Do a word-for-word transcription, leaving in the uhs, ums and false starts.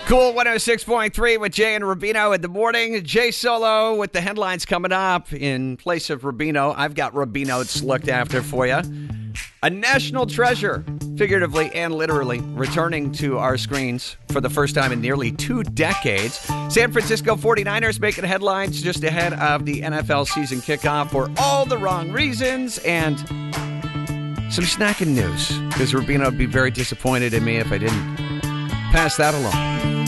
Cool one oh six point three with Jay and Rubino in the morning. Jay Solo with the headlines coming up. In place of Rubino, I've got Rubino's looked after for you. A national treasure, figuratively and literally, returning to our screens for the first time in nearly two decades. San Francisco forty-niners making headlines just ahead of the N F L season kickoff for all the wrong reasons, and some snacking news, because Rubino would be very disappointed in me if I didn't pass that along.